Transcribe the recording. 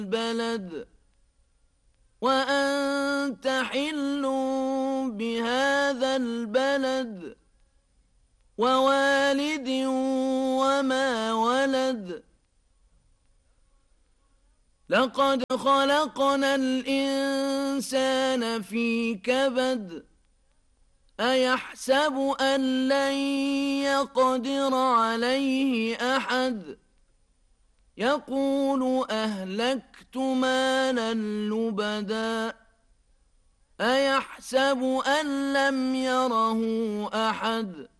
البلد وأنت حل بهذا البلد ووالد وما ولد لقد خلقنا الإنسان في كبد أيحسب أن لن يقدر عليه أحد يقول أهلكت مالا لبدا أيحسب أن لم يره أحد